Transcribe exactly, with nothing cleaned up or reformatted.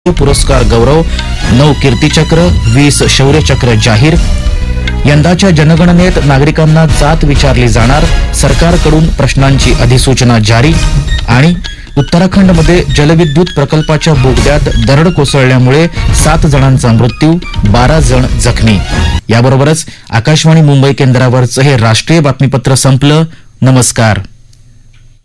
पुरस्कार गौरव, नऊ कीर्तीचक्र, वीस शौर्यचक्र जाहीर. यंदाच्या जनगणनेत नागरिकांना जात विचारली जाणार, सरकारकडून प्रश्नांची अधिसूचना जारी. आणि उत्तराखंडमध्ये जलविद्युत प्रकल्पाच्या बोगद्यात दरड कोसळल्यामुळे सात जणांचा मृत्यू, बारा जण जखमी. याबरोबरच आकाशवाणी मुंबई केंद्रावरचं हे राष्ट्रीय बातमीपत्र संपलं. नमस्कार.